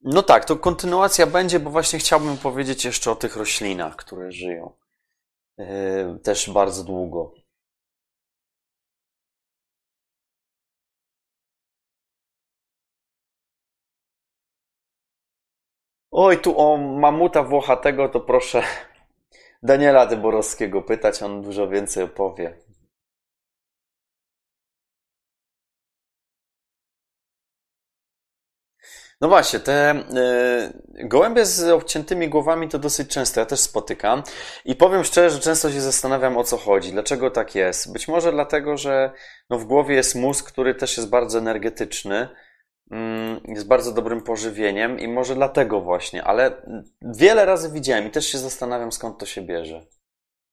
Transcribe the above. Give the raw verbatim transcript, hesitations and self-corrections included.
No tak, to kontynuacja będzie, bo właśnie chciałbym powiedzieć jeszcze o tych roślinach, które żyją yy, też bardzo długo. Oj, tu o mamuta włochatego to proszę Daniela Dyborowskiego pytać, on dużo więcej opowie. No właśnie, te y, gołębie z obciętymi głowami to dosyć często, ja też spotykam i powiem szczerze, że często się zastanawiam o co chodzi, dlaczego tak jest. Być może dlatego, że no, w głowie jest mózg, który też jest bardzo energetyczny, mm, jest bardzo dobrym pożywieniem i może dlatego właśnie, ale wiele razy widziałem i też się zastanawiam skąd to się bierze.